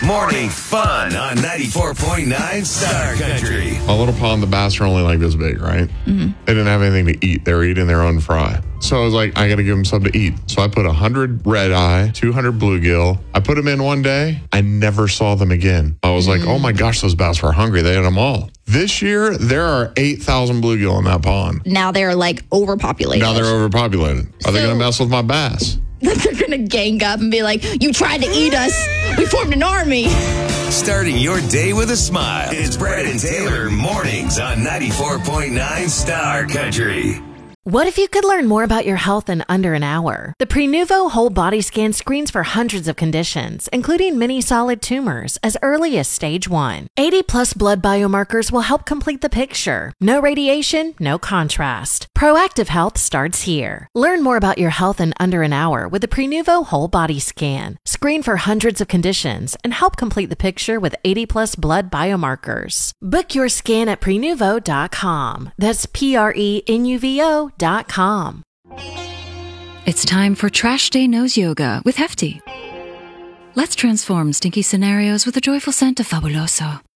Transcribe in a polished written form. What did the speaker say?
Morning fun on 94.9 Star Country. A little pond, the bass are only like this big, right? Mm-hmm. They didn't have anything to eat. They were eating their own fry. So I was like, I got to give them something to eat. So I put 100 red eye, 200 bluegill. I put them in one day. I never saw them again. I was like, oh my gosh, those bass were hungry. They had them all. This year, there are 8,000 bluegill in that pond. Now they're like overpopulated. Are they going to mess with my bass? They're going to gang up and be like, you tried to eat us. We formed an army. Starting your day with a smile. It's Brad and Taylor mornings on 94.9 Star Country. What if you could learn more about your health in under an hour? The Prenuvo Whole Body Scan screens for hundreds of conditions, including many solid tumors, as early as stage 1. 80-plus blood biomarkers will help complete the picture. No radiation, no contrast. Proactive health starts here. Learn more about your health in under an hour with the Prenuvo Whole Body Scan. Screen for hundreds of conditions and help complete the picture with 80-plus blood biomarkers. Book your scan at Prenuvo.com. That's Prenuvo.com. It's time for Trash Day Nose Yoga with Hefty. Let's transform stinky scenarios with a joyful scent of Fabuloso.